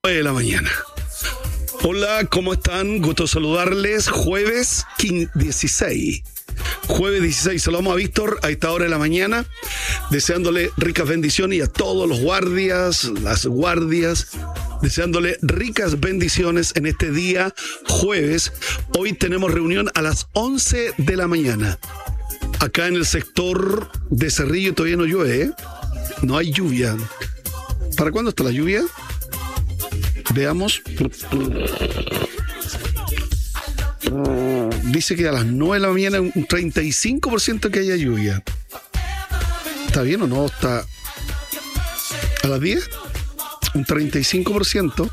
De la mañana. Hola, ¿cómo están? Gusto saludarles. Jueves 16. Jueves 16. Saludamos a Víctor a esta hora de la mañana, deseándole ricas bendiciones y a todos los guardias, las guardias, deseándole ricas bendiciones en este día jueves. Hoy tenemos reunión a las 11 de la mañana. Acá en el sector de Cerrillo todavía no llueve, ¿eh? No hay lluvia. ¿Para cuándo está la lluvia? Veamos. Dice que a las 9 de la mañana un 35% que haya lluvia. ¿Está bien o no? ¿Está a las 10? Un 35%.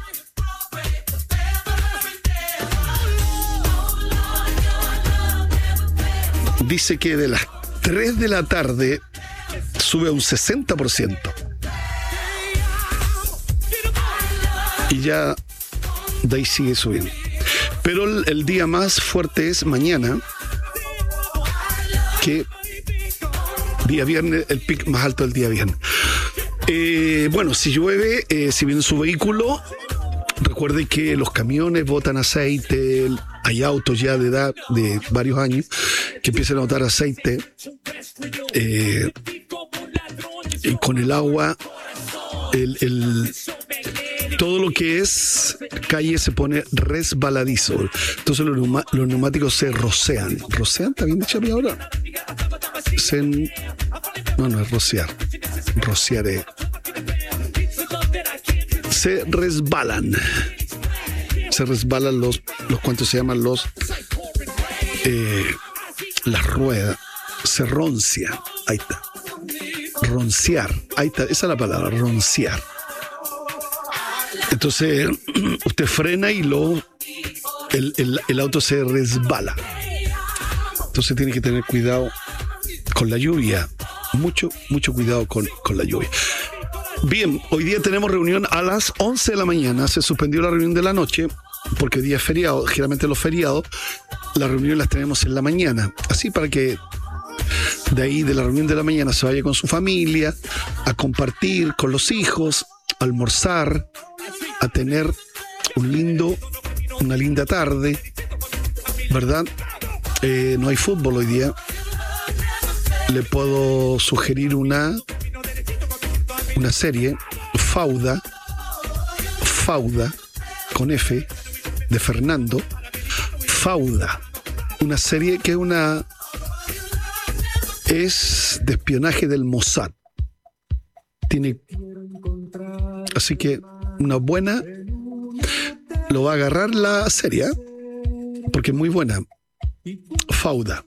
Dice que de las 3 de la tarde sube a un 60%. Y ya de ahí sigue subiendo. Pero el día más fuerte es mañana, que día viernes, el pic más alto del día viernes. Bueno, si llueve, si viene su vehículo, recuerde que los camiones botan aceite. Hay autos ya de edad de varios años que empiezan a botar aceite. Y con el agua, todo lo que es calle se pone resbaladizo. Entonces los neumáticos se rocean. ¿Rocean? ¿Está bien dicho ahora? No es rociar. Rociar es... Se resbalan. Se resbalan los ¿cuántos se llaman? Las ruedas. Se roncia. Ahí está. Ronciar. Ahí está. Esa es la palabra, ronciar. Entonces, usted frena y el auto se resbala. Entonces tiene que tener cuidado con la lluvia. Mucho cuidado con la lluvia. Bien, hoy día tenemos reunión a las 11 de la mañana. Se suspendió la reunión de la noche porque hoy día es feriado. Generalmente los feriados, las reuniones las tenemos en la mañana. Así para que de ahí de la reunión de la mañana se vaya con su familia, a compartir con los hijos, a almorzar, a tener una linda tarde, ¿verdad? No hay fútbol hoy día. Le puedo sugerir una serie, Fauda, con F, de Fernando. Fauda, una serie que es de espionaje del Mossad. Así que una buena, lo va a agarrar la serie, ¿eh? Porque es muy buena. Fauda.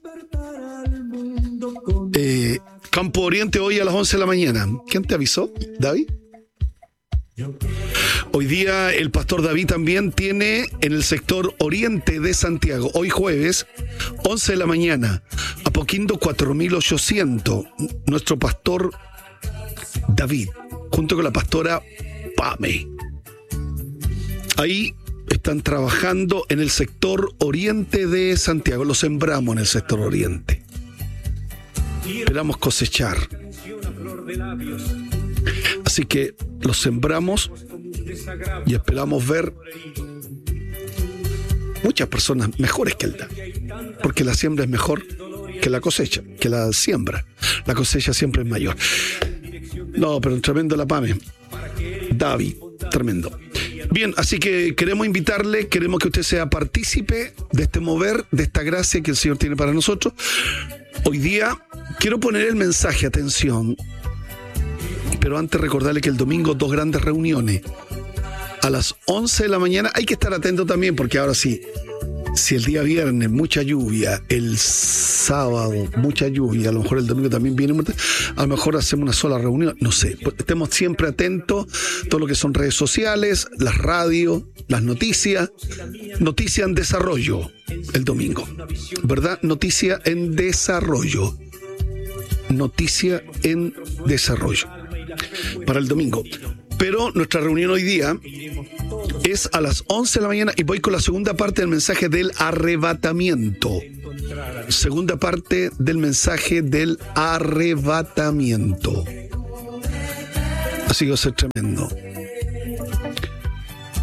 Campo Oriente hoy a las 11 de la mañana. ¿Quién te avisó, David? Hoy día el pastor David también tiene en el sector oriente de Santiago, hoy jueves, 11 de la mañana, Apoquindo 4800, nuestro pastor David, junto con la pastora Pame. Ahí están trabajando en el sector oriente de Santiago. Lo sembramos en el sector oriente. Esperamos cosechar. Así que lo sembramos y esperamos ver muchas personas mejores que el David. Porque la siembra es mejor que la cosecha, que la siembra. La cosecha siempre es mayor. No, pero tremendo la Pame. David, tremendo. Bien, así que queremos invitarle, queremos que usted sea partícipe de este mover, de esta gracia que el Señor tiene para nosotros. Hoy día quiero poner el mensaje, atención, pero antes recordarle que el domingo 2 grandes reuniones a las 11 de la mañana. Hay que estar atento también porque ahora sí, si el día viernes mucha lluvia, el sábado mucha lluvia, a lo mejor el domingo también viene, a lo mejor hacemos una sola reunión, no sé. Estemos siempre atentos, todo lo que son redes sociales, las radios, las noticias. Noticia en desarrollo el domingo, ¿verdad? Noticia en desarrollo. Noticia en desarrollo para el domingo. Pero nuestra reunión hoy día es a las 11 de la mañana y voy con la segunda parte del mensaje del arrebatamiento. Segunda parte del mensaje del arrebatamiento. Así que va a ser tremendo.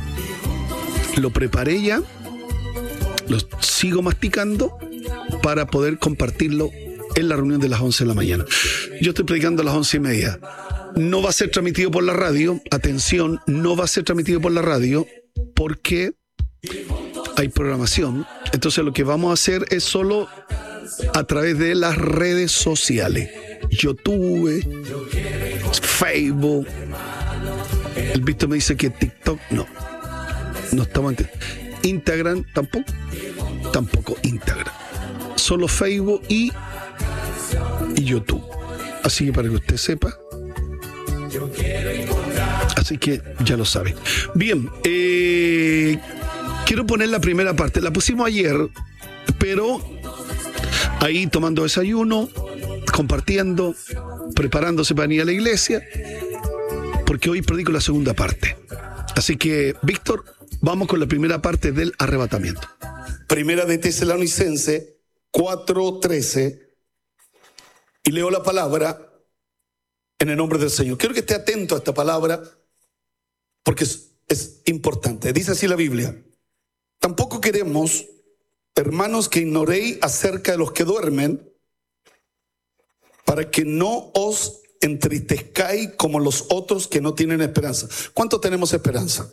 lo preparé ya, lo sigo masticando para poder compartirlo en la reunión de las 11 de la mañana. Yo estoy predicando a las 11:30. No va a ser transmitido por la radio. Atención, no va a ser transmitido por la radio porque hay programación. Entonces lo que vamos a hacer es solo a través de las redes sociales. YouTube, Facebook. El Víctor me dice que TikTok no estamos en Instagram tampoco Instagram. Solo Facebook y YouTube. Así que para que usted sepa. Así que ya lo sabe. Bien, quiero poner la primera parte. La pusimos ayer, pero ahí tomando desayuno, compartiendo, preparándose para ir a la iglesia, porque hoy predico la segunda parte. Así que, Víctor, vamos con la primera parte del arrebatamiento. Primera de Tesalonicenses 4:13, y leo la palabra en el nombre del Señor. Quiero que esté atento a esta palabra porque es importante. Dice así la Biblia: tampoco queremos, hermanos, que ignoréis acerca de los que duermen, para que no os entristezcáis como los otros que no tienen esperanza. ¿Cuánto tenemos esperanza?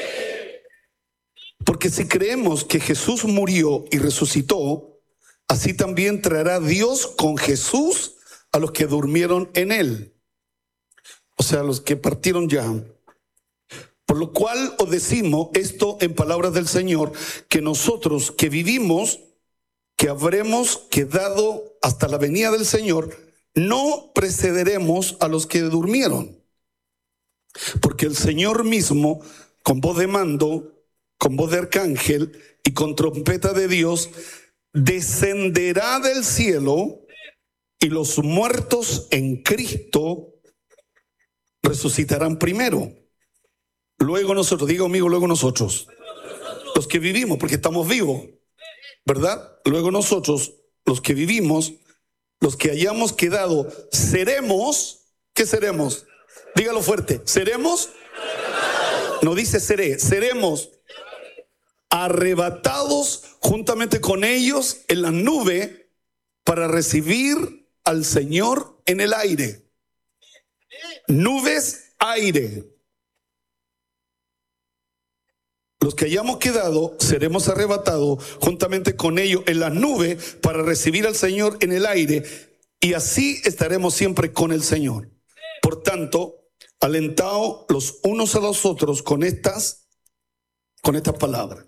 Porque si creemos que Jesús murió y resucitó, así también traerá Dios con Jesús a los que durmieron en él, o sea, a los que partieron ya. Por lo cual os decimos esto en palabras del Señor, que nosotros que vivimos, que habremos quedado hasta la venida del Señor, no precederemos a los que durmieron. Porque el Señor mismo, con voz de mando, con voz de arcángel y con trompeta de Dios, descenderá del cielo, y los muertos en Cristo resucitarán primero. Luego nosotros, diga conmigo, luego nosotros, los que vivimos, porque estamos vivos, ¿verdad? Luego nosotros, los que vivimos, los que hayamos quedado, seremos, ¿qué seremos? Dígalo fuerte, seremos, no dice seré, seremos arrebatados juntamente con ellos en la nube para recibir al Señor en el aire. Nubes, aire. Los que hayamos quedado seremos arrebatados juntamente con ellos en la nube para recibir al Señor en el aire, y así estaremos siempre con el Señor. Por tanto, alentaos los unos a los otros con estas palabras.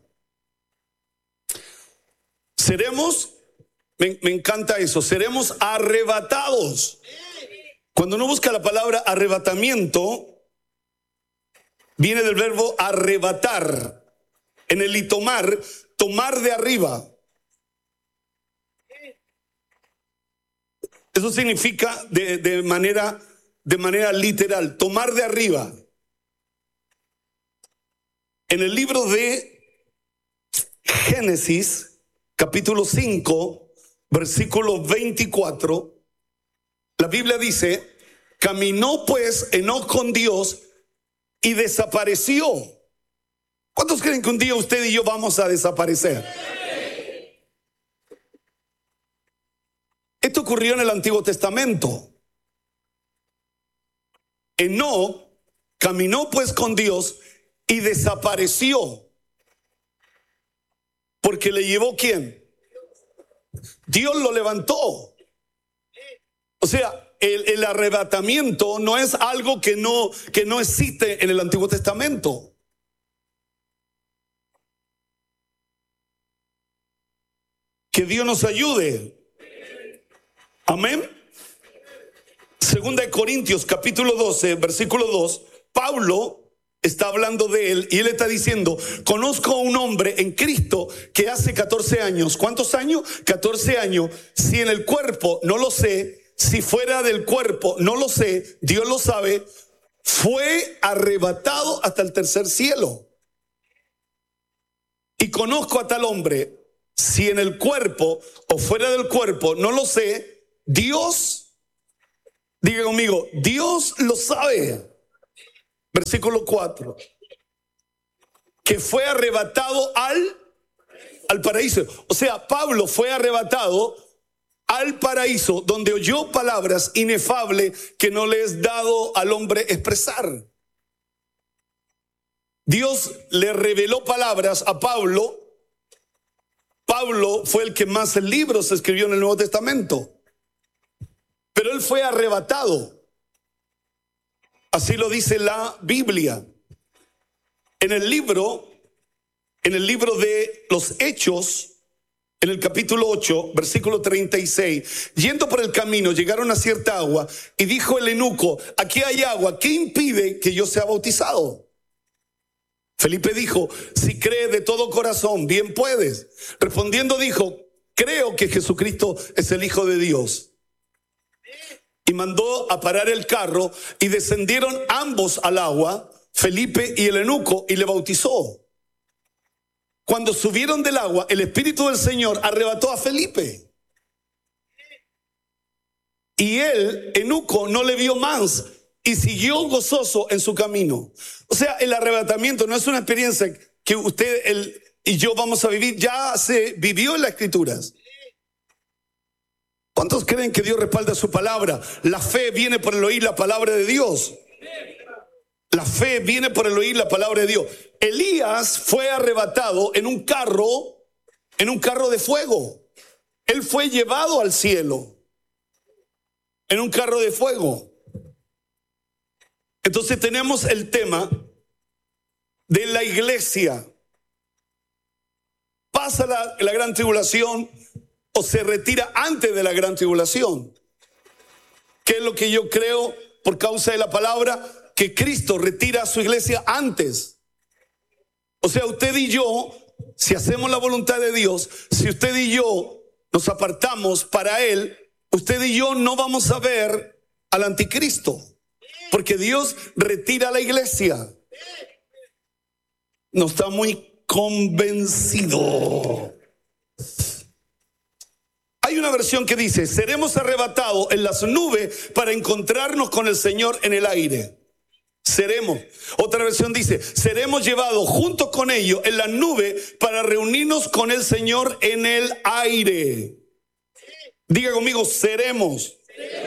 Seremos, me encanta eso, seremos arrebatados. Cuando uno busca la palabra arrebatamiento, viene del verbo arrebatar. En el itomar, tomar de arriba. Eso significa de manera literal, tomar de arriba. En el libro de Génesis, capítulo 5, versículo 24, la Biblia dice: caminó pues Enoc con Dios y desapareció. ¿Cuántos creen que un día usted y yo vamos a desaparecer? Esto ocurrió en el Antiguo Testamento. Enoc caminó pues con Dios y desapareció. Porque le llevó ¿quién? Dios lo levantó. O sea, el arrebatamiento no es algo que no existe en el Antiguo Testamento. Que Dios nos ayude. Amén. Segunda de Corintios capítulo 12, versículo 2. Pablo está hablando de él y él está diciendo: conozco a un hombre en Cristo que hace 14 años. ¿Cuántos años? 14 años. Si en el cuerpo, no lo sé. Si fuera del cuerpo, no lo sé. Dios lo sabe. Fue arrebatado hasta el tercer cielo. Y conozco a tal hombre. Si en el cuerpo o fuera del cuerpo, no lo sé. Dios, diga conmigo, Dios lo sabe. Versículo 4. que fue arrebatado al paraíso. O sea, Pablo fue arrebatado al paraíso, donde oyó palabras inefables que no le es dado al hombre expresar. Dios le reveló palabras a Pablo. Pablo fue el que más libros escribió en el Nuevo Testamento, pero él fue arrebatado. Así lo dice la Biblia. En el libro de los Hechos, en el capítulo 8, versículo 36, yendo por el camino, llegaron a cierta agua, y dijo el eunuco: aquí hay agua, ¿qué impide que yo sea bautizado? Felipe dijo: si crees de todo corazón, bien puedes. Respondiendo dijo: creo que Jesucristo es el Hijo de Dios. Y mandó a parar el carro, y descendieron ambos al agua, Felipe y el eunuco, y le bautizó. Cuando subieron del agua, el Espíritu del Señor arrebató a Felipe. Y el eunuco no le vio más y siguió gozoso en su camino. O sea, el arrebatamiento no es una experiencia que usted y yo vamos a vivir, ya se vivió en las Escrituras. ¿Cuántos creen que Dios respalda su palabra? La fe viene por el oír la palabra de Dios. La fe viene por el oír la palabra de Dios. Elías fue arrebatado en un carro de fuego. Él fue llevado al cielo en un carro de fuego. Entonces tenemos el tema de la iglesia. ¿Pasa la gran tribulación o se retira antes de la gran tribulación? ¿Qué es lo que yo creo por causa de la palabra? Que Cristo retira a su iglesia antes. O sea, usted y yo, si hacemos la voluntad de Dios, si usted y yo nos apartamos para Él, usted y yo no vamos a ver al anticristo, porque Dios retira a la iglesia. No está muy convencido. Hay una versión que dice: seremos arrebatados en las nubes para encontrarnos con el Señor en el aire. Seremos. Otra versión dice: seremos llevados juntos con ellos en la nube para reunirnos con el Señor en el aire. Diga conmigo: seremos.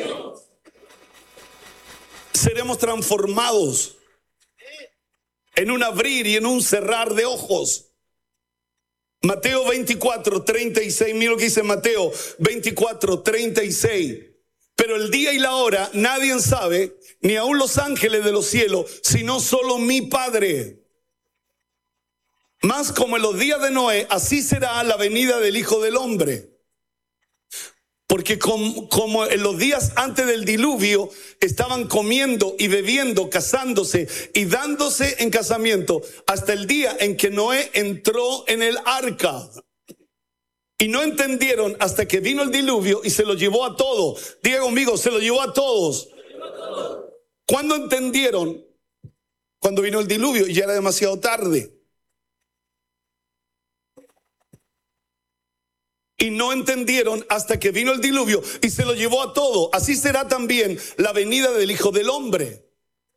Seremos transformados en un abrir y en un cerrar de ojos. Mateo 24, 36. Mira lo que dice Mateo 24, 36. Pero el día y la hora nadie sabe, ni aun los ángeles de los cielos, sino solo mi Padre. Más como en los días de Noé, así será la venida del Hijo del Hombre. Porque como en los días antes del diluvio estaban comiendo y bebiendo, casándose y dándose en casamiento, hasta el día en que Noé entró en el arca. Y no entendieron hasta que vino el diluvio y se lo llevó a todos. Diga conmigo: se lo llevó a todos. ¿Cuándo entendieron? Cuando vino el diluvio y ya era demasiado tarde. Y no entendieron hasta que vino el diluvio y se lo llevó a todo. Así será también la venida del Hijo del Hombre.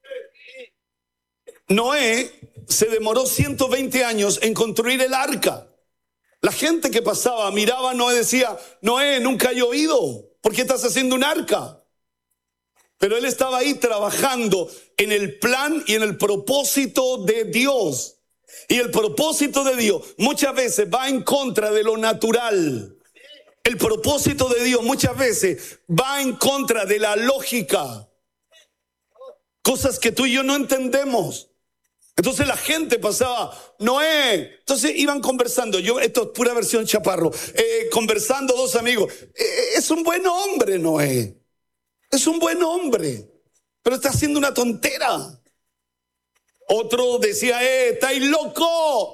Noé se demoró 120 años en construir el arca. La gente que pasaba miraba a Noé y decía: Noé, nunca ha llovido, ¿por qué estás haciendo un arca? Pero él estaba ahí trabajando en el plan y en el propósito de Dios. Y el propósito de Dios muchas veces va en contra de lo natural. El propósito de Dios muchas veces va en contra de la lógica. Cosas que tú y yo no entendemos. Entonces la gente pasaba: Noé. Entonces iban conversando. Esto es pura versión chaparro. Conversando dos amigos. Es un buen hombre, Noé. Es un buen hombre. Pero está haciendo una tontera. Otro decía: estáis loco.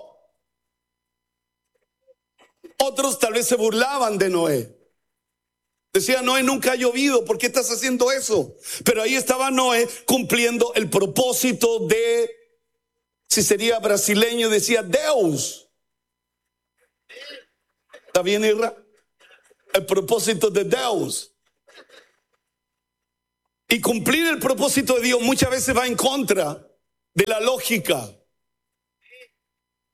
Otros tal vez se burlaban de Noé. Decía: Noé, nunca ha llovido, ¿por qué estás haciendo eso? Pero ahí estaba Noé cumpliendo el propósito de, si sería brasileño, decía Deus. ¿Está bien, Irra? El propósito de Deus. Y cumplir el propósito de Dios muchas veces va en contra de la lógica.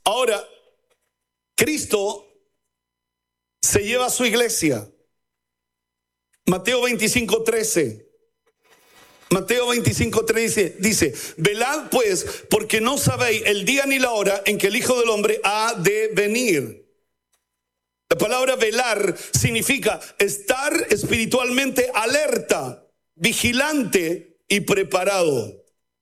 Ahora, Cristo se lleva a su iglesia. Mateo 25:13. Mateo 25:13 dice: velad pues, porque no sabéis el día ni la hora en que el Hijo del Hombre ha de venir. La palabra velar significa estar espiritualmente alerta, vigilante y preparado.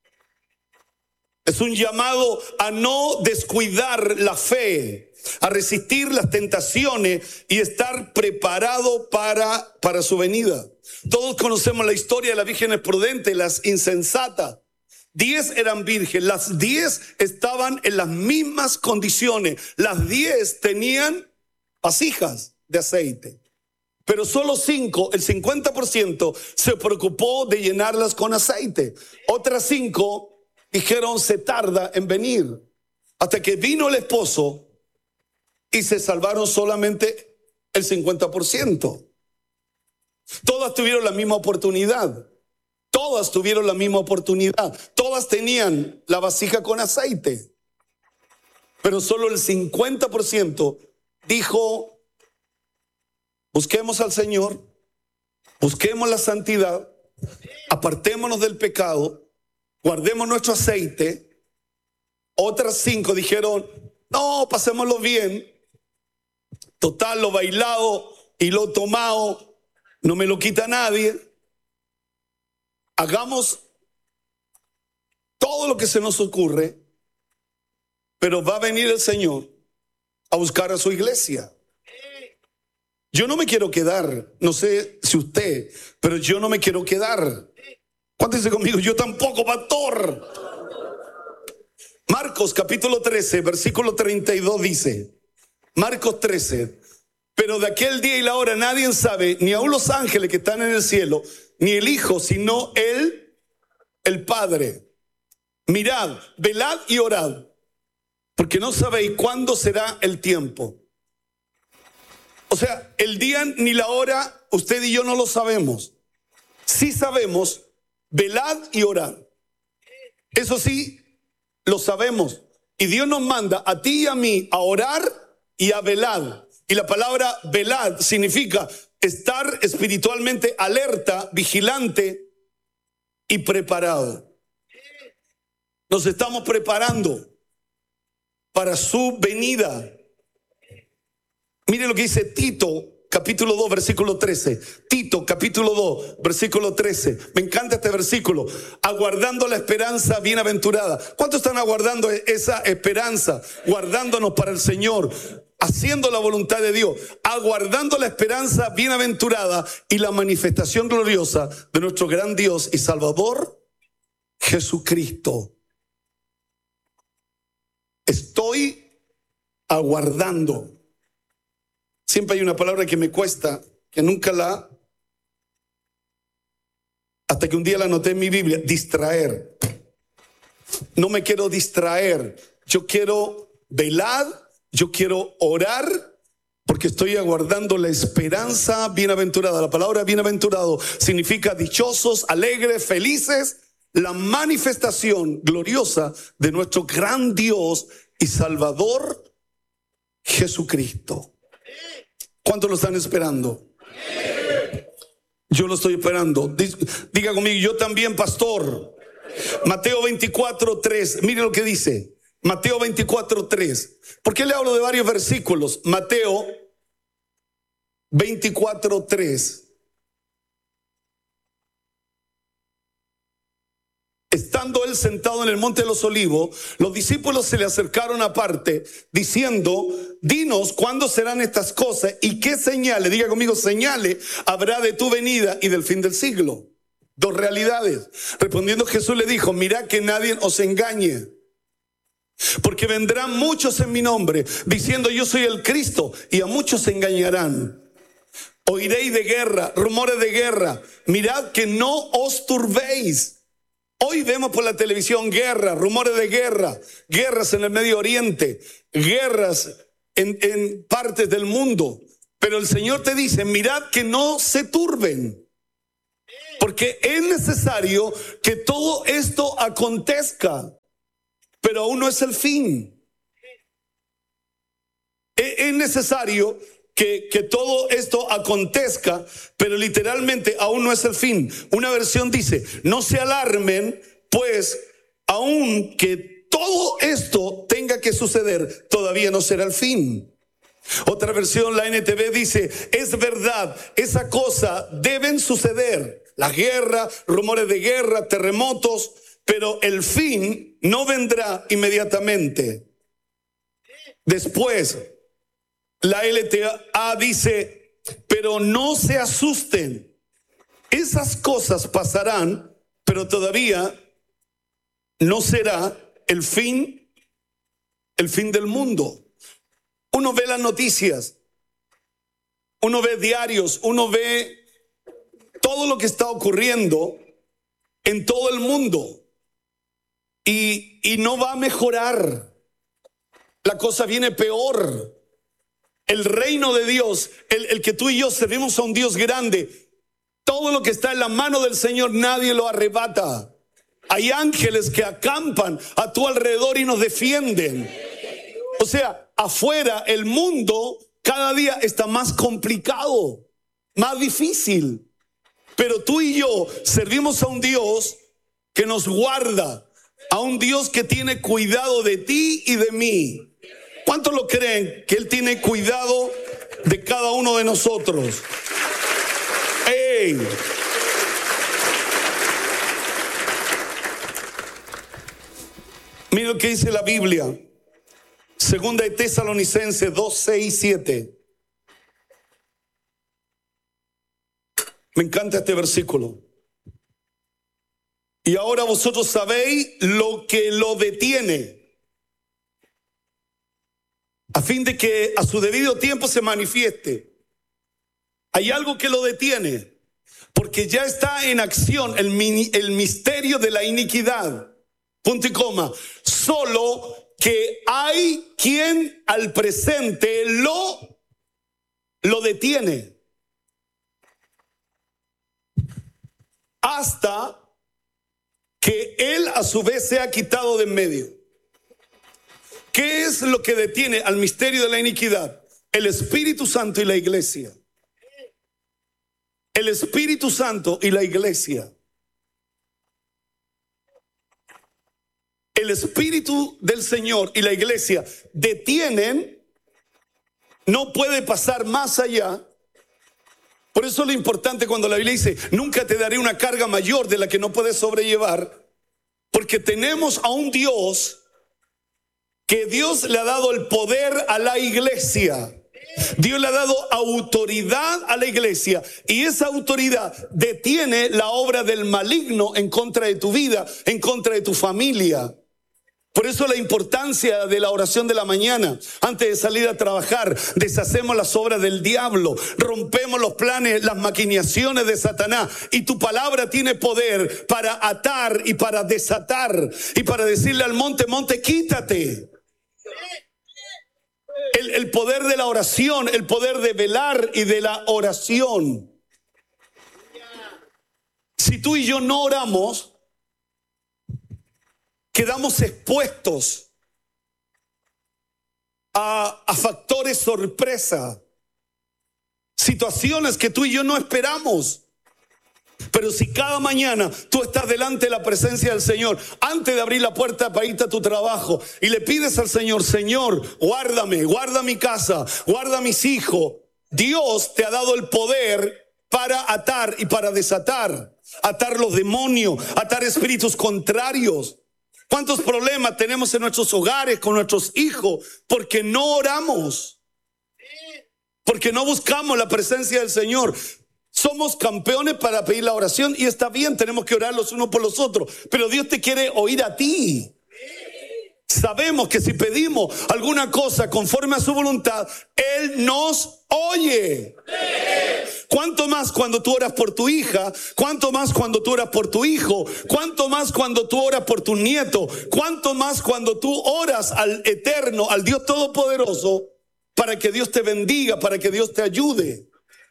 Es un llamado a no descuidar la fe, a resistir las tentaciones y estar preparado para su venida. Todos conocemos la historia de las vírgenes prudentes, las insensatas. 10 eran vírgenes, las 10 estaban en las mismas condiciones. Las 10 tenían vasijas de aceite, pero solo 5, el 50%, se preocupó de llenarlas con aceite. Otras 5 dijeron: se tarda en venir. Hasta que vino el esposo y se salvaron solamente el 50%. Todas tuvieron la misma oportunidad. Todas tuvieron la misma oportunidad. Todas tenían la vasija con aceite. Pero solo el 50% dijo: busquemos al Señor, busquemos la santidad, apartémonos del pecado, guardemos nuestro aceite. Otras 5 dijeron: no, pasémoslo bien. Total, lo bailado y lo tomado no me lo quita nadie. Hagamos todo lo que se nos ocurre, pero va a venir el Señor a buscar a su iglesia. Yo no me quiero quedar, no sé si usted, pero yo no me quiero quedar. ¿Cuántos dicen conmigo? Yo tampoco, pastor. Marcos capítulo 13, versículo 32 dice, Marcos 13: pero de aquel día y la hora nadie sabe, ni aun los ángeles que están en el cielo, ni el Hijo, sino el Padre. Mirad, velad y orad, porque no sabéis cuándo será el tiempo. O sea, el día ni la hora, usted y yo no lo sabemos. Sí sabemos, velad y orad. Eso sí, lo sabemos. Y Dios nos manda a ti y a mí a orar y a velar. Y la palabra velad significa estar espiritualmente alerta, vigilante y preparado. Nos estamos preparando para su venida. Mire lo que dice Tito capítulo 2 versículo 13. Tito capítulo 2 versículo 13. Me encanta este versículo. Aguardando la esperanza bienaventurada. ¿Cuántos están aguardando esa esperanza? Guardándonos para el Señor, haciendo la voluntad de Dios, aguardando la esperanza bienaventurada y la manifestación gloriosa de nuestro gran Dios y Salvador Jesucristo. Estoy aguardando. Siempre hay una palabra que me cuesta, que nunca hasta que un día la anoté en mi Biblia: distraer. No me quiero distraer. Yo quiero velar, yo quiero orar, porque estoy aguardando la esperanza bienaventurada. La palabra bienaventurado significa dichosos, alegres, felices. La manifestación gloriosa de nuestro gran Dios y Salvador Jesucristo. ¿Cuántos lo están esperando? Yo lo estoy esperando. Diga conmigo: yo también, pastor. Mateo 24:3. Mire lo que dice Mateo 24:3. ¿Por qué le hablo de varios versículos? Mateo 24:3. Estando él sentado en el monte de los olivos, los discípulos se le acercaron aparte, diciendo: dinos cuándo serán estas cosas y qué señales, diga conmigo, señales habrá de tu venida y del fin del siglo. Dos realidades. Respondiendo Jesús le dijo: mirad que nadie os engañe, porque vendrán muchos en mi nombre, diciendo: yo soy el Cristo, y a muchos se engañarán. Oiréis de guerra, rumores de guerra. Mirad que no os turbéis. Hoy vemos por la televisión guerra, rumores de guerra, guerras en el Medio Oriente, guerras en partes del mundo. Pero el Señor te dice: mirad que no se turben, porque es necesario que todo esto acontezca, pero aún no es el fin. Es necesario que todo esto acontezca, pero literalmente aún no es el fin. Una versión dice, no se alarmen, pues aun que todo esto tenga que suceder, todavía no será el fin. Otra versión, la NTV, dice, es verdad, esa cosa deben suceder. La guerra, rumores de guerra, terremotos, pero el fin no vendrá inmediatamente. Después, la LTA dice, pero no se asusten. Esas cosas pasarán, pero todavía no será el fin del mundo. Uno ve las noticias, uno ve diarios, uno ve todo lo que está ocurriendo en todo el mundo y no va a mejorar. La cosa viene peor. El reino de Dios, el que tú y yo servimos a un Dios grande, todo lo que está en la mano del Señor nadie lo arrebata. Hay ángeles que acampan a tu alrededor y nos defienden. O sea, afuera el mundo cada día está más complicado, más difícil. Pero tú y yo servimos a un Dios que nos guarda, a un Dios que tiene cuidado de ti y de mí. ¿Cuántos lo creen que Él tiene cuidado de cada uno de nosotros? ¡Ey! Mira lo que dice la Biblia. Segunda de Tesalonicenses 2, 6 y 7. Me encanta este versículo. Y ahora vosotros sabéis lo que lo detiene, a fin de que a su debido tiempo se manifieste. Hay algo que lo detiene, porque ya está en acción el misterio de la iniquidad. Punto y coma. Solo que hay quien al presente lo detiene hasta que él a su vez sea quitado de en medio. ¿Qué es lo que detiene al misterio de la iniquidad? El Espíritu Santo y la iglesia. El Espíritu Santo y la iglesia. El Espíritu del Señor y la iglesia detienen, no puede pasar más allá. Por eso es lo importante cuando la Biblia dice, nunca te daré una carga mayor de la que no puedes sobrellevar, porque tenemos a un Dios que Dios le ha dado el poder a la iglesia. Dios le ha dado autoridad a la iglesia y esa autoridad detiene la obra del maligno en contra de tu vida, en contra de tu familia. Por eso la importancia de la oración de la mañana. Antes de salir a trabajar, deshacemos las obras del diablo, rompemos los planes, las maquinaciones de Satanás. Y tu palabra tiene poder para atar y para desatar y para decirle al monte, monte, quítate. El poder de la oración, el poder de velar y de la oración. Si tú y yo no oramos, quedamos expuestos a factores sorpresa, situaciones que tú y yo no esperamos. Pero si cada mañana tú estás delante de la presencia del Señor, antes de abrir la puerta para irte a tu trabajo, y le pides al Señor, Señor, guárdame, guarda mi casa, guarda mis hijos, Dios te ha dado el poder para atar y para desatar, atar los demonios, atar espíritus contrarios. ¿Cuántos problemas tenemos en nuestros hogares con nuestros hijos? Porque no oramos, porque no buscamos la presencia del Señor. Somos campeones para pedir la oración y está bien, tenemos que orar los unos por los otros, pero Dios te quiere oír a ti. Sabemos que si pedimos alguna cosa conforme a su voluntad, Él nos oye. ¿Cuánto más cuando tú oras por tu hija? ¿Cuánto más cuando tú oras por tu hijo? ¿Cuánto más cuando tú oras por tu nieto? ¿Cuánto más cuando tú oras al Eterno, al Dios Todopoderoso, para que Dios te bendiga, para que Dios te ayude?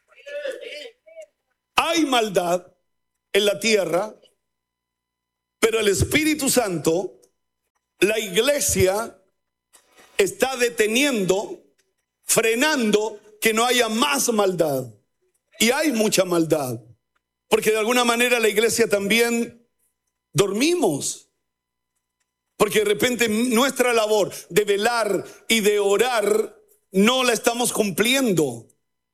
Hay maldad en la tierra, pero el Espíritu Santo, la iglesia, está deteniendo, frenando que no haya más maldad. Y hay mucha maldad, porque de alguna manera la iglesia también dormimos. Porque de repente nuestra labor de velar y de orar no la estamos cumpliendo.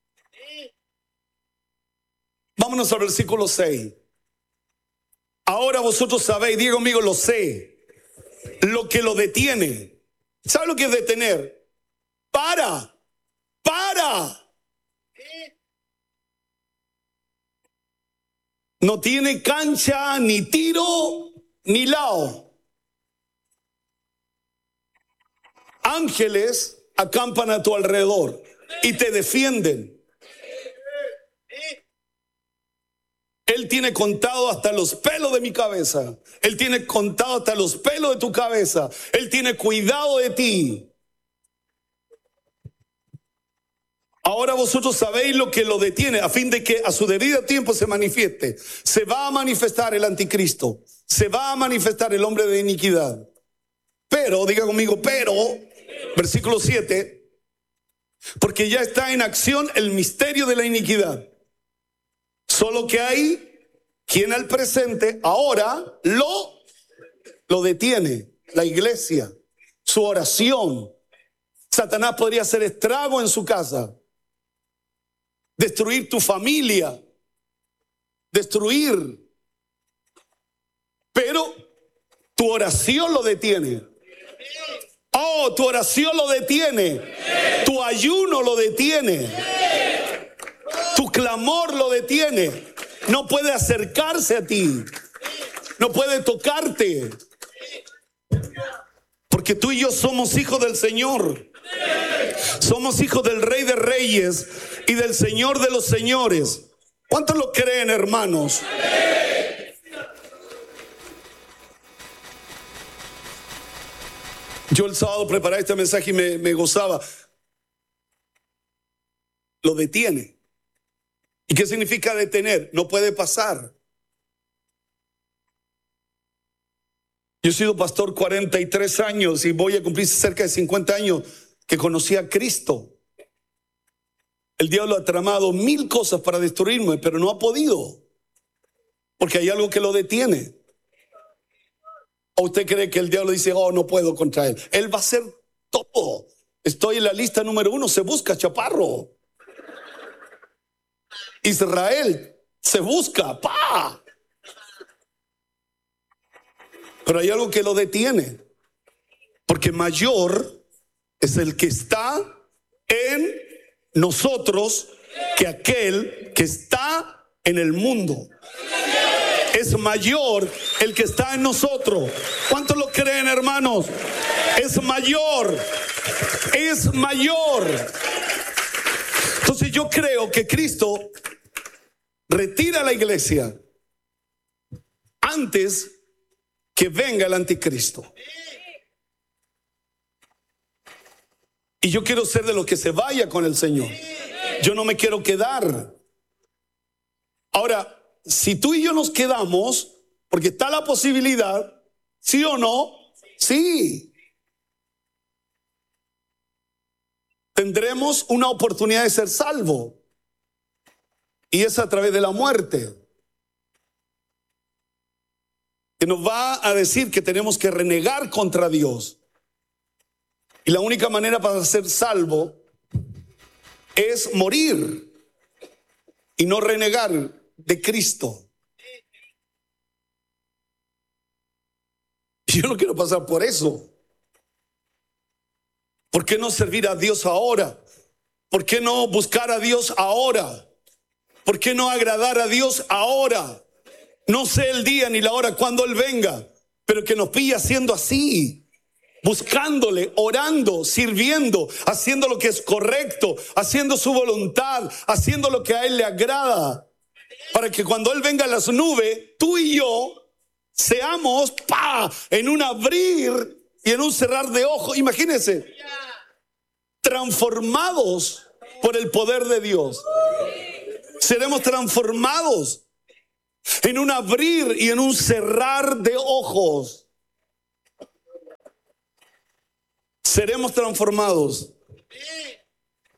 Vámonos al versículo 6. Ahora vosotros sabéis, diga conmigo, lo sé, lo que lo detiene. ¿Sabe lo que es detener? Para. No tiene cancha, ni tiro, ni lao. Ángeles acampan a tu alrededor y te defienden. Él tiene contado hasta los pelos de mi cabeza. Él tiene contado hasta los pelos de tu cabeza. Él tiene cuidado de ti. Ahora vosotros sabéis lo que lo detiene, a fin de que a su debido tiempo se manifieste. Se va a manifestar el anticristo. Se va a manifestar el hombre de iniquidad. Pero, diga conmigo, pero, versículo 7, porque ya está en acción el misterio de la iniquidad. Solo que hay quien al presente ahora lo detiene. La iglesia, su oración. Satanás podría hacer estrago en su casa, destruir tu familia, destruir. Pero tu oración lo detiene. Oh, tu oración lo detiene. Tu ayuno lo detiene. Tu clamor lo detiene. No puede acercarse a ti. No puede tocarte. Porque tú y yo somos hijos del Señor. Somos hijos del Rey de Reyes y del Señor de los Señores. ¿Cuántos lo creen, hermanos? Yo el sábado preparé este mensaje y me gozaba. Lo detiene. ¿Y qué significa detener? No puede pasar. Yo he sido pastor 43 años y voy a cumplir cerca de 50 años que conocí a Cristo. El diablo ha tramado 1000 cosas para destruirme, pero no ha podido. Porque hay algo que lo detiene. ¿O usted cree que el diablo dice, oh, no puedo contra él? Él va a hacer todo. Estoy en la lista número 1, se busca, chaparro. Israel se busca, ¡pa! Pero hay algo que lo detiene. Porque mayor es el que está en nosotros que aquel que está en el mundo. Es mayor el que está en nosotros. ¿Cuántos lo creen, hermanos? Es mayor. Es mayor. Entonces yo creo que Cristo retira a la iglesia antes que venga el anticristo. Y yo quiero ser de los que se vaya con el Señor. Yo no me quiero quedar. Ahora, si tú y yo nos quedamos, porque está la posibilidad, ¿sí o no? Sí. Tendremos una oportunidad de ser salvos. Y es a través de la muerte. Que nos va a decir que tenemos que renegar contra Dios. Y la única manera para ser salvo es morir y no renegar de Cristo. Y yo no quiero pasar por eso. ¿Por qué no servir a Dios ahora? ¿Por qué no buscar a Dios ahora? ¿Por qué no agradar a Dios ahora? No sé el día ni la hora cuando Él venga, pero que nos pille haciendo así, buscándole, orando, sirviendo, haciendo lo que es correcto, haciendo su voluntad, haciendo lo que a Él le agrada, para que cuando Él venga en las nubes, tú y yo seamos en un abrir y en un cerrar de ojos. Imagínense, transformados por el poder de Dios. Seremos transformados en un abrir y en un cerrar de ojos. Seremos transformados.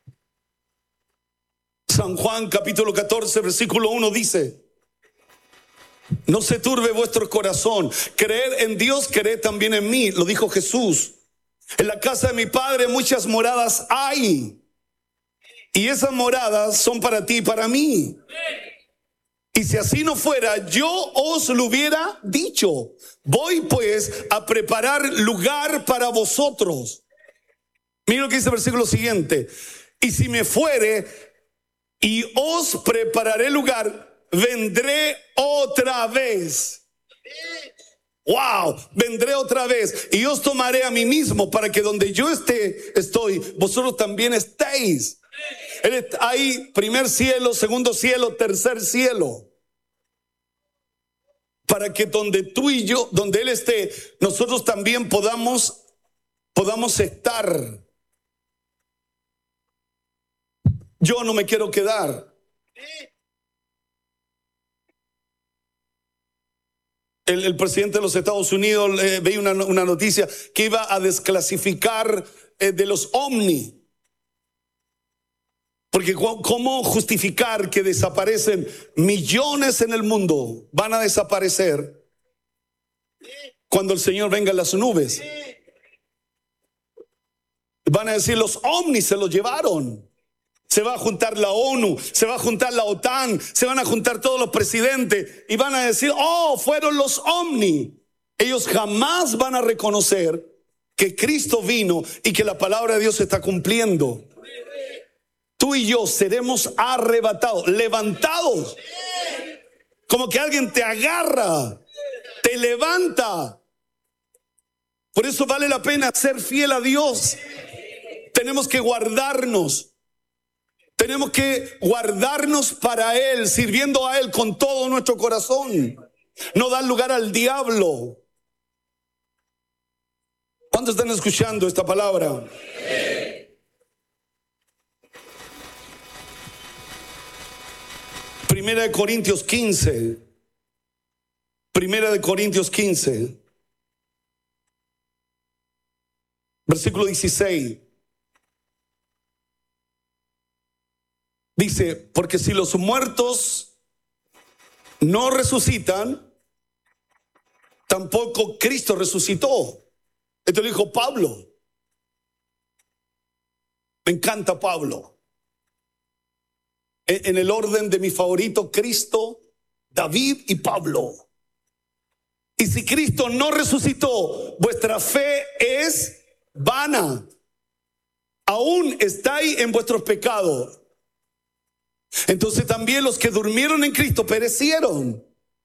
San Juan capítulo 14, versículo 1 dice: no se turbe vuestro corazón, creed en Dios, creed también en mí. Lo dijo Jesús. En la casa de mi Padre muchas moradas hay, y esas moradas son para ti y para mí. Y si así no fuera, yo os lo hubiera dicho. Voy pues a preparar lugar para vosotros. Mira lo que dice el versículo siguiente: y si me fuere y os prepararé lugar, vendré otra vez. Wow, vendré otra vez y os tomaré a mí mismo, para que donde yo estoy, vosotros también estéis. Hay primer cielo, segundo cielo, tercer cielo. Para que donde tú y yo, donde Él esté, nosotros también podamos estar. Yo no me quiero quedar. El presidente de los Estados Unidos, veía una noticia que iba a desclasificar de los ovni. Porque ¿cómo justificar que desaparecen millones en el mundo? Van a desaparecer cuando el Señor venga en las nubes. Van a decir, los ovnis se los llevaron. Se va a juntar la ONU, se va a juntar la OTAN, se van a juntar todos los presidentes y van a decir, oh, fueron los ovni. Ellos jamás van a reconocer que Cristo vino y que la palabra de Dios se está cumpliendo. Tú y yo seremos arrebatados, levantados, como que alguien te agarra, te levanta. Por eso vale la pena ser fiel a Dios. Tenemos que guardarnos. Tenemos que guardarnos para Él, sirviendo a Él con todo nuestro corazón. No dar lugar al diablo. ¿Cuántos están escuchando esta palabra? Primera de Corintios 15. Primera de Corintios 15. Versículo 16. Dice, porque si los muertos no resucitan, tampoco Cristo resucitó. Esto lo dijo Pablo. Me encanta Pablo. En el orden de mi favorito, Cristo, David y Pablo. Y si Cristo no resucitó, vuestra fe es vana. Aún estáis en vuestros pecados. Entonces también los que durmieron en Cristo perecieron.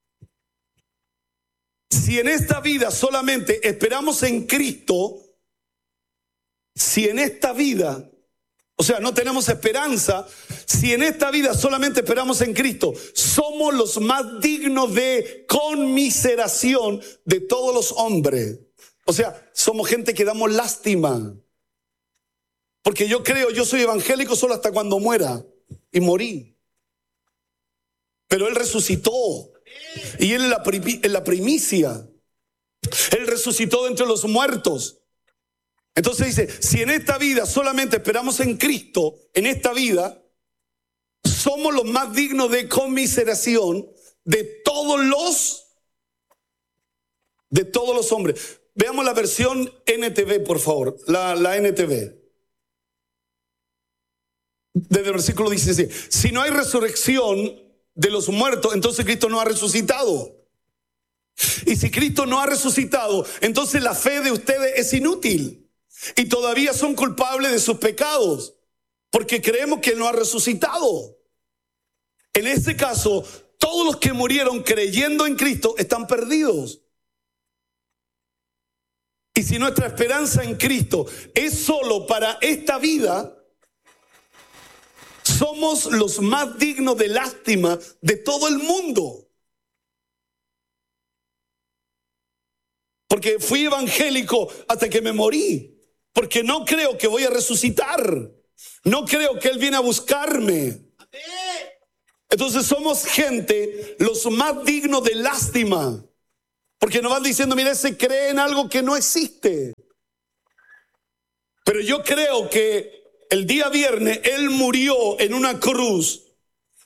Si en esta vida solamente esperamos en Cristo, si en esta vida, o sea, no tenemos esperanza, si en esta vida solamente esperamos en Cristo, somos los más dignos de conmiseración de todos los hombres. O sea, somos gente que damos lástima. Porque yo soy evangélico solo hasta cuando muera. Y morí. Pero Él resucitó. Y Él es la primicia. Él resucitó de entre los muertos. Entonces dice, si en esta vida solamente esperamos en Cristo, en esta vida, somos los más dignos de conmiseración de todos los hombres. Veamos la versión NTV, por favor. La NTV. Desde el versículo 16. Si no hay resurrección de los muertos, entonces Cristo no ha resucitado. Y si Cristo no ha resucitado, entonces la fe de ustedes es inútil. Y todavía son culpables de sus pecados, porque creemos que Él no ha resucitado. En este caso, todos los que murieron creyendo en Cristo están perdidos. Y si nuestra esperanza en Cristo es solo para esta vida, somos los más dignos de lástima de todo el mundo. Porque fui evangélico hasta que me morí. Porque no creo que voy a resucitar. No creo que Él viene a buscarme. Entonces somos gente los más dignos de lástima. Porque nos van diciendo, mira, ese cree en algo que no existe. Pero yo creo que el día viernes Él murió en una cruz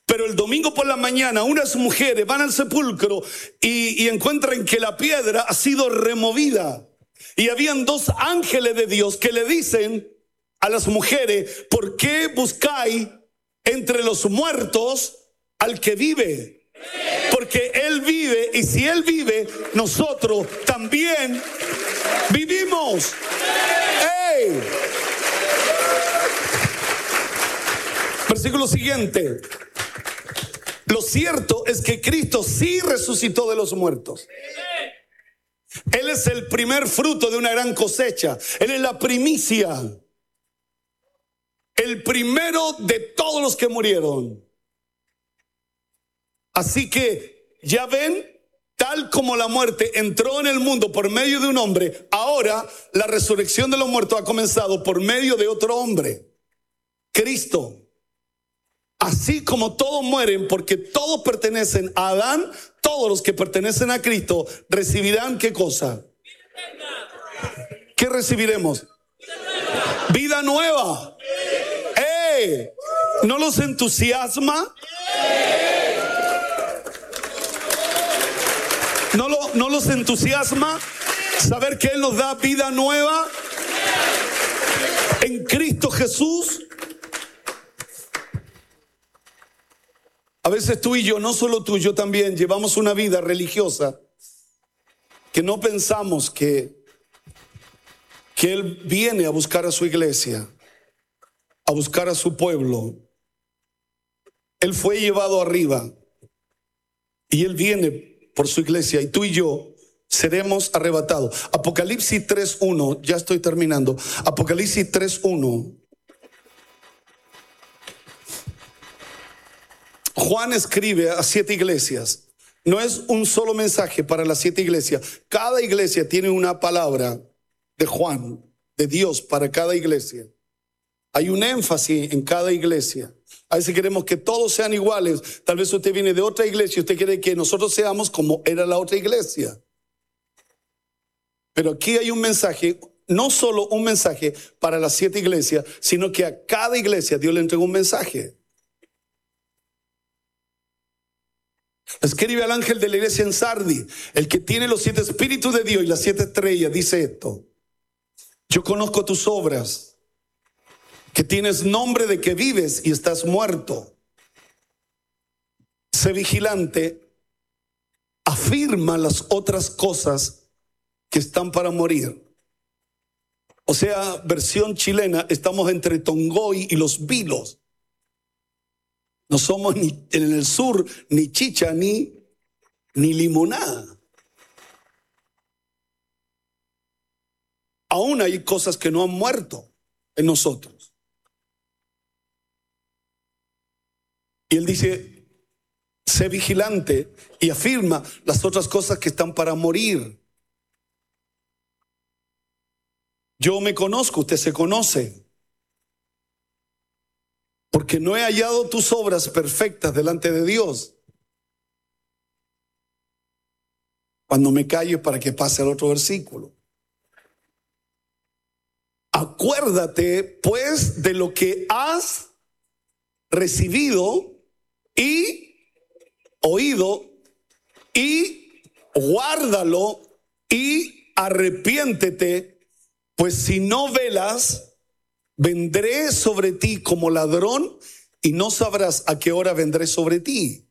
Pero el domingo por la mañana unas mujeres van al sepulcro y encuentran que la piedra ha sido removida. Y habían dos ángeles de Dios que le dicen a las mujeres: ¿por qué buscáis entre los muertos al que vive? Porque Él vive, y si Él vive, nosotros también vivimos. ¡Ey! Versículo siguiente. Lo cierto es que Cristo sí resucitó de los muertos. Él es el primer fruto de una gran cosecha. Él es la primicia. El primero de todos los que murieron. Así que, ya ven, tal como la muerte entró en el mundo por medio de un hombre, ahora la resurrección de los muertos ha comenzado por medio de otro hombre, Cristo. Así como todos mueren porque todos pertenecen a Adán, todos los que pertenecen a Cristo recibirán ¿qué cosa? ¿Qué recibiremos? Vida nueva. ¡Ey! ¿No los entusiasma? ¿No los entusiasma saber que Él nos da vida nueva en Cristo Jesús? A veces tú y yo, no solo tú, yo también, llevamos una vida religiosa que no pensamos que Él viene a buscar a su iglesia, a buscar a su pueblo. Él fue llevado arriba y Él viene por su iglesia, y tú y yo seremos arrebatados. Apocalipsis 3:1, ya estoy terminando. Apocalipsis 3:1. Juan escribe a 7 iglesias. No es un solo mensaje para las 7 iglesias. Cada iglesia tiene una palabra de Juan, de Dios para cada iglesia. Hay un énfasis en cada iglesia. A veces queremos que todos sean iguales. Tal vez usted viene de otra iglesia y usted quiere que nosotros seamos como era la otra iglesia. Pero aquí hay un mensaje, no solo un mensaje para las 7 iglesias, sino que a cada iglesia Dios le entregó un mensaje. Escribe al ángel de la iglesia en Sardi, el que tiene los 7 espíritus de Dios y las 7 estrellas, dice esto: yo conozco tus obras, que tienes nombre de que vives y estás muerto. Sé vigilante, afirma las otras cosas que están para morir. O sea, versión chilena, estamos entre Tongoy y los Vilos. No somos ni en el sur ni chicha ni limonada. Aún hay cosas que no han muerto en nosotros. Y Él dice: sé vigilante, y afirma las otras cosas que están para morir. Yo me conozco, usted se conoce. Porque no he hallado tus obras perfectas delante de Dios. Cuando me callo para que pase al otro versículo. Acuérdate pues de lo que has recibido y oído, y guárdalo y arrepiéntete, pues si no velas, vendré sobre ti como ladrón y no sabrás a qué hora vendré sobre ti.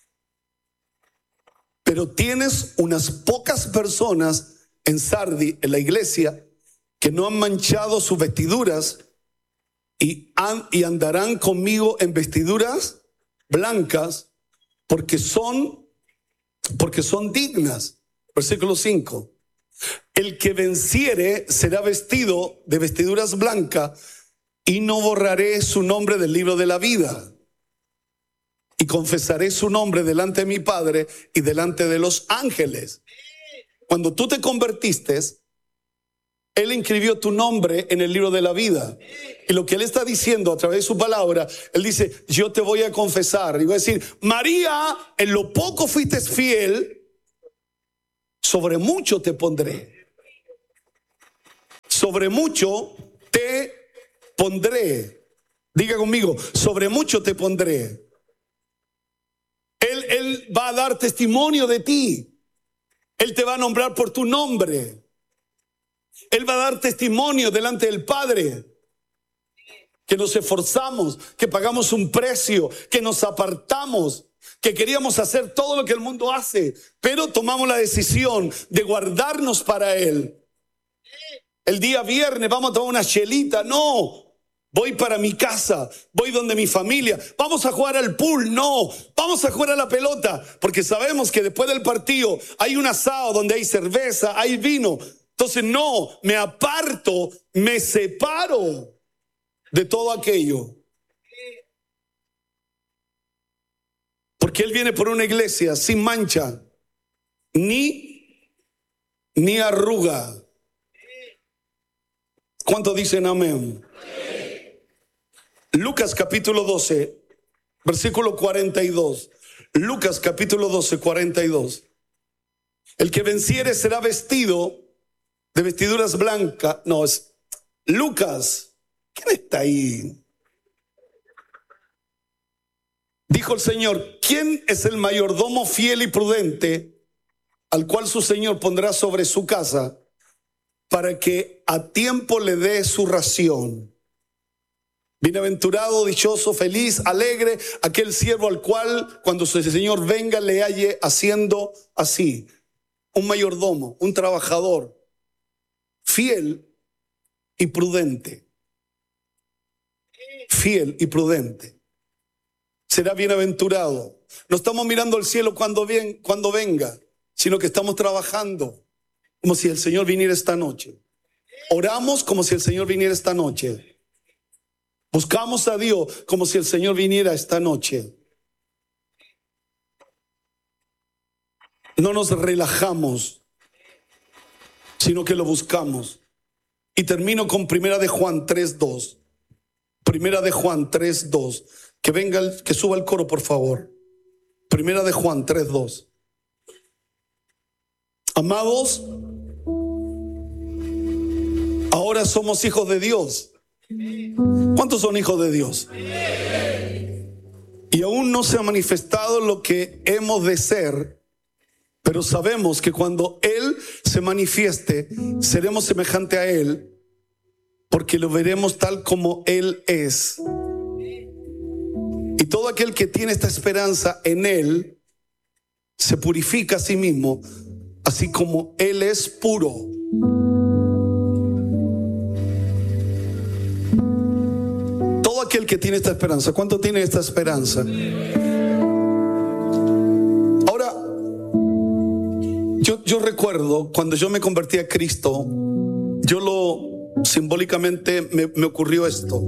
Pero tienes unas pocas personas en Sardi, en la iglesia, que no han manchado sus vestiduras y andarán conmigo en vestiduras blancas porque son dignas. Versículo 5. El que venciere será vestido de vestiduras blancas, y no borraré su nombre del libro de la vida. Y confesaré su nombre delante de mi Padre y delante de los ángeles. Cuando tú te convertiste, Él inscribió tu nombre en el libro de la vida. Y lo que Él está diciendo a través de su palabra, Él dice: yo te voy a confesar. Y voy a decir: María, en lo poco fuiste fiel, sobre mucho te pondré. Sobre mucho te pondré. Diga conmigo: sobre mucho te pondré. Él va a dar testimonio de ti. Él te va a nombrar por tu nombre. Él va a dar testimonio delante del Padre. Que nos esforzamos, que pagamos un precio, que nos apartamos, que queríamos hacer todo lo que el mundo hace, pero tomamos la decisión de guardarnos para Él. El día viernes vamos a tomar una chelita. No, voy para mi casa, voy donde mi familia. Vamos a jugar al pool. No, vamos a jugar a la pelota, porque sabemos que después del partido hay un asado donde hay cerveza, hay vino. Entonces no, me aparto, me separo de todo aquello. Porque Él viene por una iglesia sin mancha, ni arruga. ¿Cuántos dicen amén? Lucas capítulo 12, versículo 42. Lucas capítulo 12, 42. El que venciere será vestido de vestiduras blancas. No, es Lucas. ¿Quién está ahí? Dijo el Señor: ¿quién es el mayordomo fiel y prudente al cual su Señor pondrá sobre su casa para que a tiempo le dé su ración? Bienaventurado, dichoso, feliz, alegre aquel siervo al cual cuando su Señor venga le halle haciendo así. Un mayordomo, un trabajador fiel y prudente. Fiel y prudente. Será bienaventurado. No estamos mirando al cielo cuando venga, sino que estamos trabajando como si el Señor viniera esta noche. Oramos como si el Señor viniera esta noche. Buscamos a Dios como si el Señor viniera esta noche. No nos relajamos, sino que lo buscamos. Y termino con Primera de Juan 3:2. Primera de Juan 3:2. Que suba el coro, por favor. Primera de Juan 3:2. Amados, ahora somos hijos de Dios. ¿Cuántos son hijos de Dios? Y aún no se ha manifestado lo que hemos de ser, pero sabemos que cuando Él se manifieste, seremos semejante a Él, porque lo veremos tal como Él es. Y todo aquel que tiene esta esperanza en Él se purifica a sí mismo, así como Él es puro. Todo aquel que tiene esta esperanza. ¿Cuánto tiene esta esperanza? Ahora, yo recuerdo cuando yo me convertí a Cristo, simbólicamente me ocurrió esto.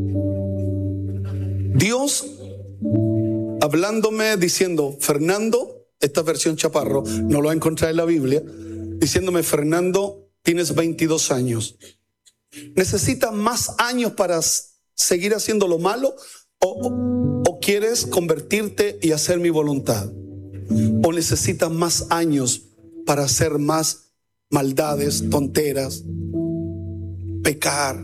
Dios hablándome, diciendo: Fernando, esta versión Chaparro, no lo va a encontrar en la Biblia, diciéndome: Fernando, tienes 22 años. ¿Necesitas más años para seguir haciendo lo malo? ¿O quieres convertirte y hacer mi voluntad? ¿O necesitas más años para hacer más maldades, tonteras, pecar?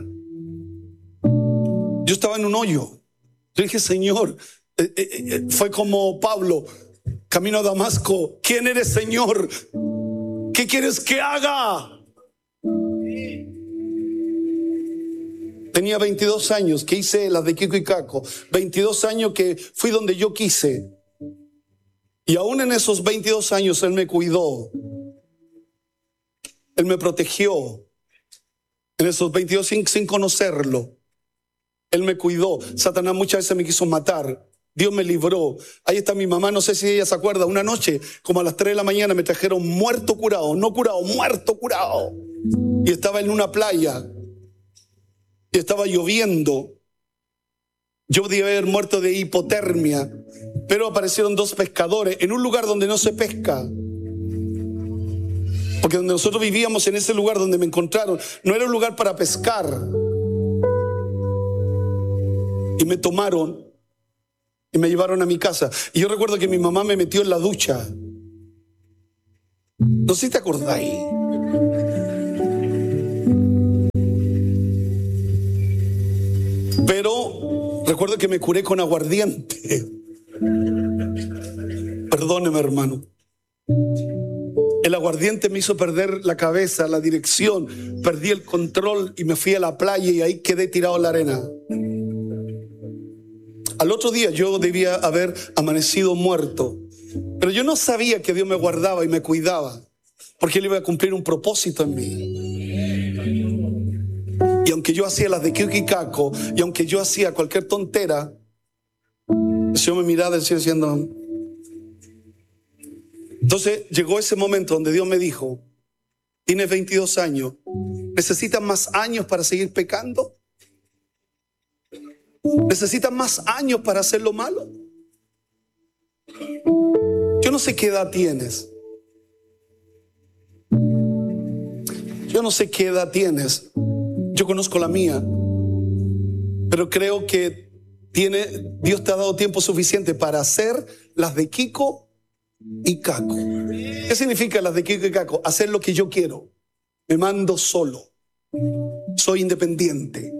Yo estaba en un hoyo. Yo dije: Señor, fue como Pablo, camino a Damasco: ¿quién eres, Señor? ¿Qué quieres que haga? Tenía 22 años que hice las de Kiko y Caco. 22 años que fui donde yo quise. Y aún en esos 22 años Él me cuidó. Él me protegió. En esos 22 sin conocerlo, Él me cuidó. Satanás muchas veces me quiso matar. Dios me libró. Ahí está mi mamá, no sé si ella se acuerda. Una noche, como a las 3 de la mañana, me trajeron muerto curado. No curado, muerto curado. Y estaba en una playa. Y estaba lloviendo. Yo podía haber muerto de hipotermia. Pero aparecieron 2 pescadores en un lugar donde no se pesca. Porque donde nosotros vivíamos, en ese lugar donde me encontraron, no era un lugar para pescar. Y me tomaron y me llevaron a mi casa. Y yo recuerdo que mi mamá me metió en la ducha. No sé si te acordáis. Pero recuerdo que me curé con aguardiente. Perdóneme, hermano. El aguardiente me hizo perder la cabeza, la dirección, perdí el control y me fui a la playa y ahí quedé tirado en la arena. Al otro día yo debía haber amanecido muerto, pero yo no sabía que Dios me guardaba y me cuidaba, porque Él iba a cumplir un propósito en mí. Y aunque yo hacía las de Kiko y Caco, y aunque yo hacía cualquier tontera, el Señor me miraba del cielo diciendo... Entonces llegó ese momento donde Dios me dijo: tienes 22 años, ¿necesitas más años para seguir pecando? ¿Necesitas más años para hacer lo malo? Yo no sé qué edad tienes. Yo no sé qué edad tienes. Yo conozco la mía. Pero creo que Dios te ha dado tiempo suficiente para hacer las de Kiko y Caco. ¿Qué significa las de Kiko y Caco? Hacer lo que yo quiero. Me mando solo. Soy independiente.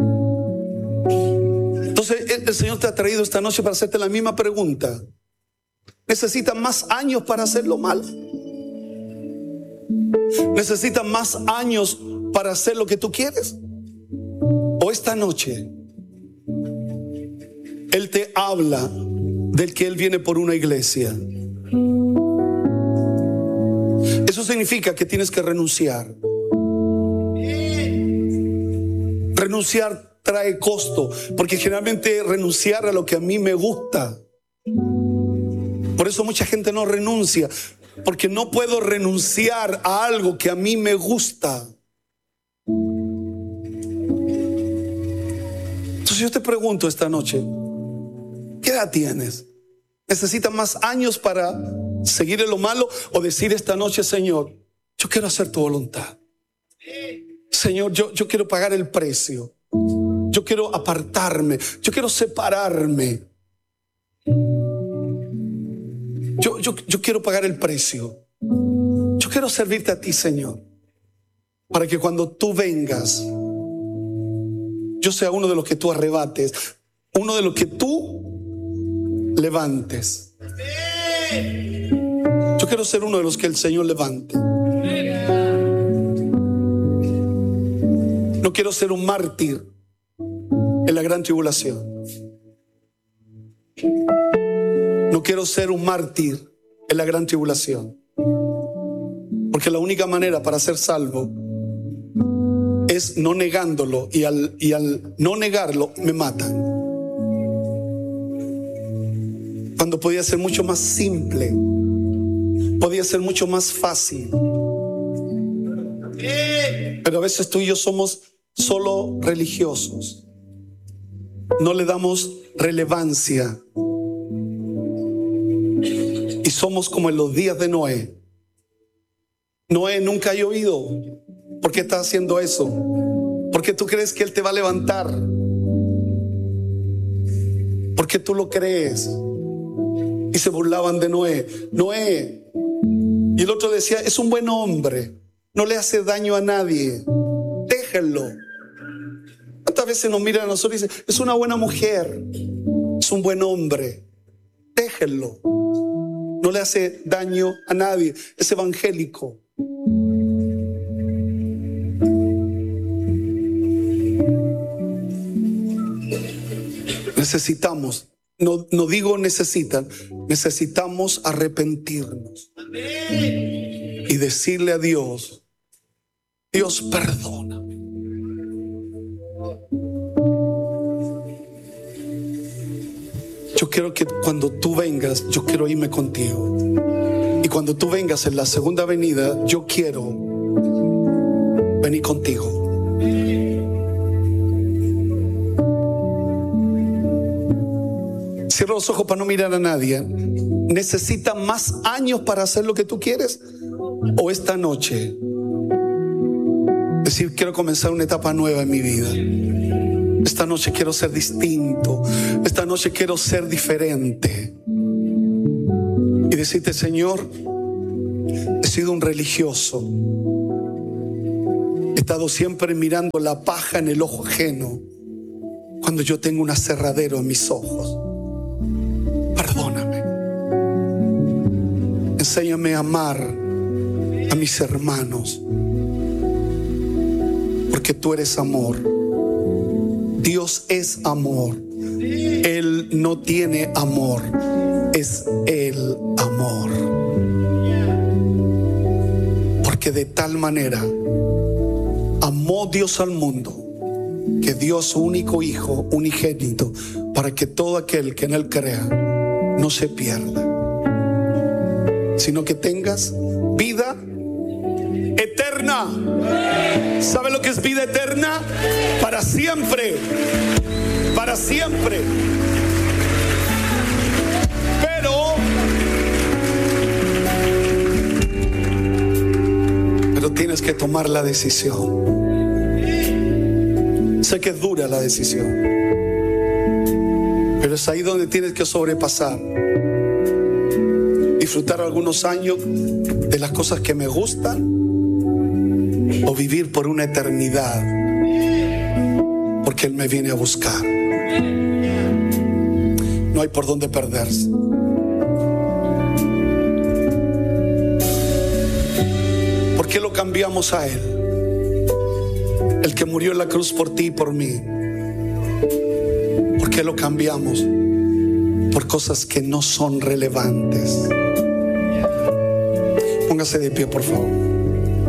Entonces el Señor te ha traído esta noche para hacerte la misma pregunta. ¿Necesitas más años para hacer lo malo? ¿Necesitas más años para hacer lo que tú quieres? O esta noche Él te habla del que Él viene por una iglesia. Eso significa que tienes que renunciar. Renunciar trae costo, porque generalmente renunciar a lo que a mí me gusta. Por eso mucha gente no renuncia, porque no puedo renunciar a algo que a mí me gusta. Entonces yo te pregunto esta noche, ¿qué edad tienes? ¿Necesitas más años para seguir en lo malo o decir esta noche: Señor, yo quiero hacer tu voluntad? Señor, yo quiero pagar el precio. Yo quiero apartarme. Yo quiero separarme. Yo quiero pagar el precio. Yo quiero servirte a ti, Señor, para que cuando tú vengas, yo sea uno de los que tú arrebates, uno de los que tú levantes. Yo quiero ser uno de los que el Señor levante. No quiero ser un mártir en la gran tribulación. No quiero ser un mártir en la gran tribulación. Porque la única manera para ser salvo es no negándolo, y al no negarlo me matan. Cuando podía ser mucho más simple, podía ser mucho más fácil. Pero a veces tú y yo somos solo religiosos. No le damos relevancia. Y somos como en los días de Noé. Noé nunca ha llovido. ¿Por qué estás haciendo eso? Porque tú crees que Él te va a levantar. Porque tú lo crees. Y se burlaban de Noé. Noé. Y el otro decía: es un buen hombre, no le hace daño a nadie, déjenlo. ¿Cuántas veces nos miran a nosotros y dicen: es una buena mujer, es un buen hombre, déjenlo, no le hace daño a nadie, es evangélico? Necesitamos, no digo necesitan, necesitamos arrepentirnos y decirle a Dios: Dios, perdóname. Yo quiero que cuando tú vengas, yo quiero irme contigo. Y cuando tú vengas en la segunda venida, yo quiero venir contigo. Cierra los ojos para no mirar a nadie. ¿Necesitas más años para hacer lo que tú quieres? ¿O esta noche decir: quiero comenzar una etapa nueva en mi vida? Esta noche quiero ser distinto. Esta noche quiero ser diferente. Y decirte: Señor, he sido un religioso. He estado siempre mirando la paja en el ojo ajeno, cuando yo tengo un aserradero en mis ojos. Perdóname. Enséñame a amar a mis hermanos, porque tú eres amor. Dios es amor. Él no tiene amor, es el amor. Porque de tal manera amó Dios al mundo, que dio a su único Hijo unigénito, para que todo aquel que en Él crea no se pierda, sino que tengas vida eterna. ¿Sabe lo que es vida eterna? Para siempre. Para siempre. Pero tienes que tomar la decisión. Sé que es dura la decisión, pero es ahí donde tienes que sobrepasar. Disfrutar algunos años de las cosas que me gustan, o vivir por una eternidad, porque Él me viene a buscar. No hay por dónde perderse. ¿Por qué lo cambiamos a Él? El que murió en la cruz por ti y por mí. ¿Por qué lo cambiamos? Por cosas que no son relevantes. Póngase de pie, por favor.